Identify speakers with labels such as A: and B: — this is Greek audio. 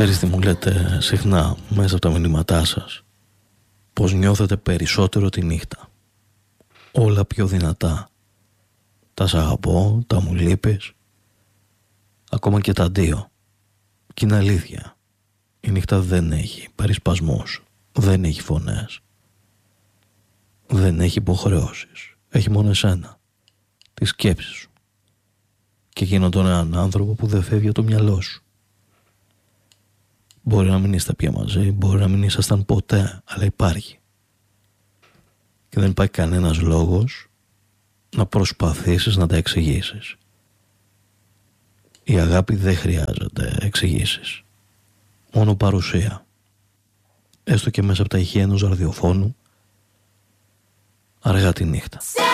A: Ευχαριστή, μου λέτε συχνά μέσα από τα μηνύματά σας πως νιώθετε περισσότερο τη νύχτα. Όλα πιο δυνατά. Τα σ' αγαπώ, τα μου λείπεις, ακόμα και τα αντίο. Και είναι αλήθεια. Η νύχτα δεν έχει περισπασμούς, δεν έχει φωνές, δεν έχει υποχρεώσεις. Έχει μόνο εσένα, τη σκέψη σου και εκείνον τον έναν άνθρωπο που δεν φεύγει από το μυαλό σου. Μπορεί να μην είστε πια μαζί, μπορεί να μην ήσασταν ποτέ, αλλά υπάρχει. Και δεν υπάρχει κανένας λόγος να προσπαθήσεις να τα εξηγήσεις. Η αγάπη δεν χρειάζεται εξηγήσεις. Μόνο παρουσία. Έστω και μέσα από τα ηχεία ενός ραδιοφώνου, αργά τη νύχτα.